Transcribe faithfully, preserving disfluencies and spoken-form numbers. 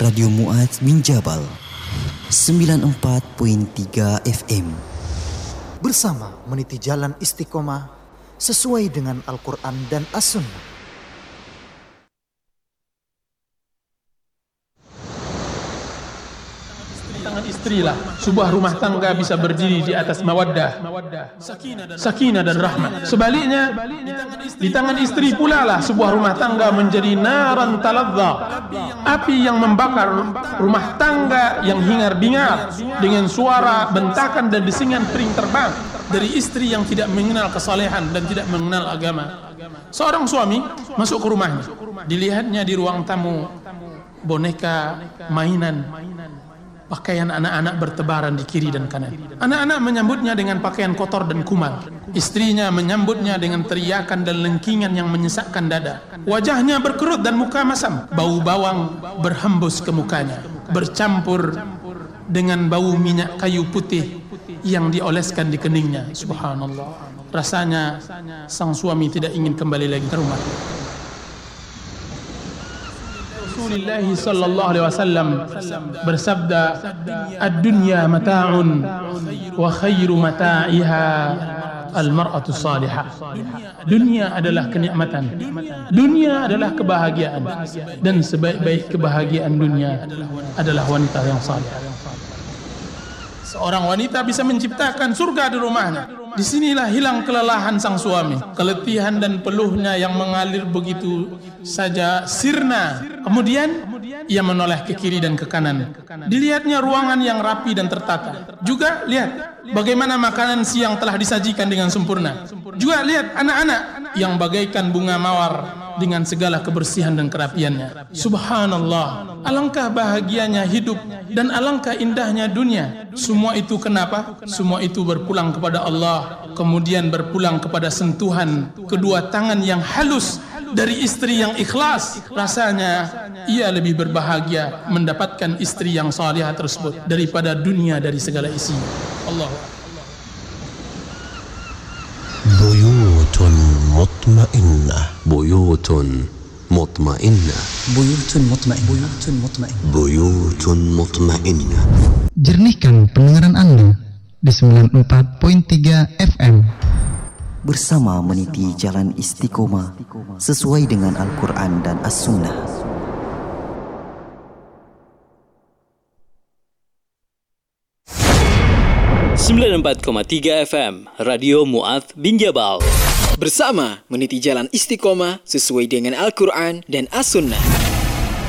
Radio Mu'adz bin Jabal sembilan puluh empat koma tiga F M. Bersama meniti jalan istiqomah sesuai dengan Al-Quran dan As-Sunnah. Istrilah, sebuah rumah tangga bisa berdiri di atas mawaddah, sakinah dan rahmah. Sebaliknya, di tangan istri pula lah sebuah rumah tangga menjadi naran taladza, api yang membakar rumah tangga yang hingar-bingar dengan suara bentakan dan desingan piring terbang dari istri yang tidak mengenal kesalehan dan tidak mengenal agama. Seorang suami masuk ke rumahnya, dilihatnya di ruang tamu boneka, mainan, pakaian anak-anak bertebaran di kiri dan kanan. Anak-anak menyambutnya dengan pakaian kotor dan kumal. Istrinya menyambutnya dengan teriakan dan lengkingan yang menyesakkan dada. Wajahnya berkerut dan muka masam. Bau bawang berhembus ke mukanya, bercampur dengan bau minyak kayu putih yang dioleskan di keningnya. Subhanallah. Rasanya sang suami tidak ingin kembali lagi ke rumah. Rasulullah sallallahu alaihi wasallam bersabda, "Ad-dunya mata'un wa khairu mata'iha al-mar'atu salihah." Dunia adalah kenikmatan, dunia adalah kebahagiaan, dan sebaik-baik kebahagiaan dunia adalah wanita yang saleh. Seorang wanita bisa menciptakan surga di rumahnya. Disinilah hilang kelelahan sang suami, keletihan dan peluhnya yang mengalir begitu saja sirna. Kemudian ia menoleh ke kiri dan ke kanan. Dilihatnya ruangan yang rapi dan tertata. Juga lihat bagaimana makanan siang telah disajikan dengan sempurna. Juga lihat anak-anak yang bagaikan bunga mawar dengan segala kebersihan dan kerapiannya. Subhanallah, alangkah bahagianya hidup dan alangkah indahnya dunia. Semua itu kenapa? Semua itu berpulang kepada Allah, kemudian berpulang kepada sentuhan kedua tangan yang halus dari istri yang ikhlas. Rasanya ia lebih berbahagia mendapatkan istri yang salihah tersebut daripada dunia dari segala isinya. Allah. Buyutun mutmainnah, buyutun mutmainnah, Buyutun mutmainnah, buyutun mutmainnah, buyutun mutmainnah. Jernihkan pendengaran Anda di sembilan puluh empat koma tiga F M. Bersama meniti jalan istiqomah sesuai dengan Al-Quran dan As-Sunnah. sembilan puluh empat koma tiga F M Radio Mu'adz bin Jabal. Bersama meniti jalan istiqomah sesuai dengan Al-Quran dan As-Sunnah.